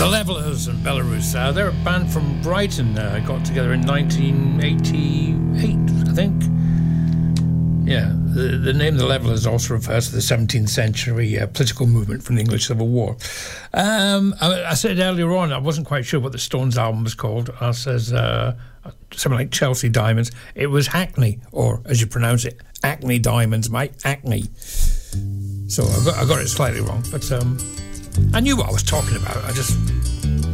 The Levellers and Belarus. They're a band from Brighton. Got together in 1988, I think. Yeah, the name The Levellers also refers to the 17th century political movement from the English Civil War. I said earlier on I wasn't quite sure what the Stones album was called. I says something like Chelsea Diamonds. It was Hackney, or as you pronounce it, Acne Diamonds, mate. Acne. So I got it slightly wrong, but I knew what I was talking about. I just